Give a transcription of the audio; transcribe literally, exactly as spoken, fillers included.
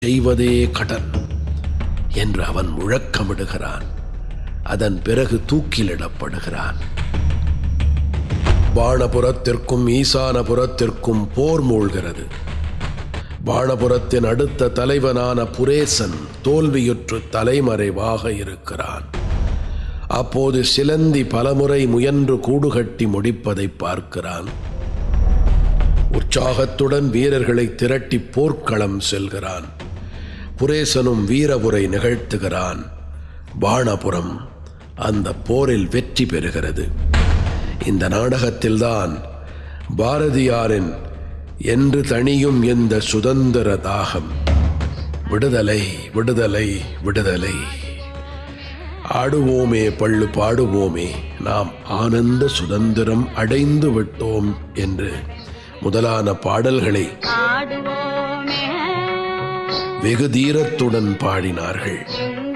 செய்வதே கடன் என்று அவன் முழக்கமிடுகிறான். அதன் பிறகு தூக்கிலிடப்படுகிறான். பாணபுரத்திற்கும் ஈசானபுரத்திற்கும் போர் மூழ்கிறது. பாணபுரத்தின் அடுத்த தலைவனான புரேசன் தோல்வியுற்று தலைமறைவாக இருக்கிறான். அப்போது சிலந்தி பலமுறை முயன்று கூடுகட்டி முடிப்பதை பார்க்கிறான். உற்சாகத்துடன் வீரர்களை திரட்டி போர்க்களம் செல்கிறான். புரேசனும் வீரவுரை நிகழ்த்துகிறான். பாணபுரம் அந்த போரில் வெற்றி பெறுகிறது. இந்த நாடகத்தில்தான் பாரதியாரின் என்று தணியும் இந்த சுதந்திர தாகம், விடுதலை விடுதலை விடுதலை, ஆடுவோமே பள்ளு பாடுவோமே, நாம் ஆனந்த சுதந்திரம் அடைந்து விட்டோம் என்று முதலான பாடல்களை வெகு தீரத்துடன் பாடினார்கள்.